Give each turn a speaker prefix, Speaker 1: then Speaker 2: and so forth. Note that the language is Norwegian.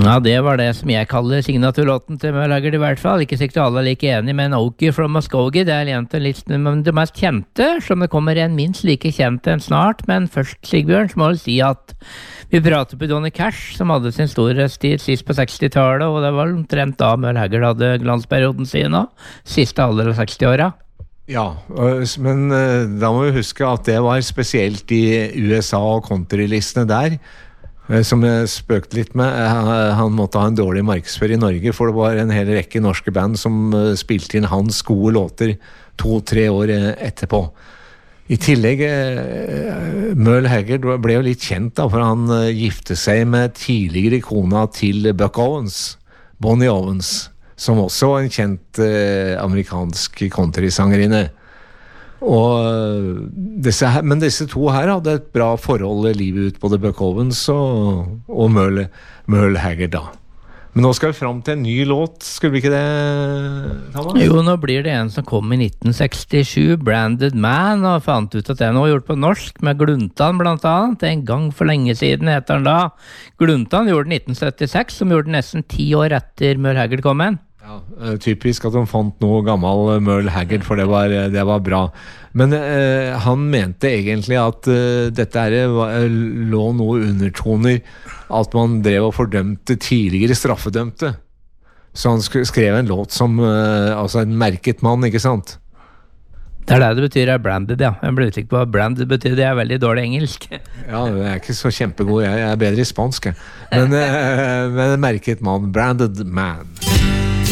Speaker 1: Ja, det var det som jeg kaller signaturlåten til Merle Haggard I hvert fall. Ikke sikkert alle er like enige, men Okie from Muskogee, det en av de mest kjente, som det kommer en minst like kjent enn snart. Men først, Sigbjørn, så må jeg si at vi prater på Johnny Cash, som hadde sin store stil sist på 60-tallet, og det var omtrent da Merle Haggard hadde glansperioden sin nå, siste alder av 60-åra.
Speaker 2: Ja, men da må vi huske at det var spesielt I USA og countrylistene der, som jeg spøkte litt med. Han måtte ha en dårlig markedsføring I Norge, for det var en hel rekke norske band som spilte inn hans gode låter 2-3 år etterpå. I tillegg, Merle Haggard ble jo litt kjent da, for han gifte seg med tidligere kona til Buck Owens, Bonnie Owens, som også var en kjent amerikansk countrysangerinne. Men disse to her hadde et bra forhold livet ut, både Buck Owens og Merle Haggard da. Men nå skal vi frem til en ny låt, skulle vi ikke det, Thomas?
Speaker 1: Jo, nå blir det en som kom I 1967, Branded Man, og fant ut at den var gjort på norsk, med Gluntan blant annet. En gang for lenge siden heter den da. Gluntan gjorde den 1976, som gjorde den nesten 10 år etter Merle Haggard kom inn.
Speaker 2: Ja, typisk at de fant noe gammel Merle Haggard, for det var bra. Men han mente egentlig at dette lå noe undertoner, at man drev og fordømte tidligere straffedømte. Så han skrev en låt som altså en merket mann, ikke sant?
Speaker 1: Det det betyr branded, ja. Jeg ble usikker på hva branded betyr, det veldig dårlig engelsk.
Speaker 2: Ja, det ikke så kjempegod, jeg bedre I spansk. Men merket mann, branded man.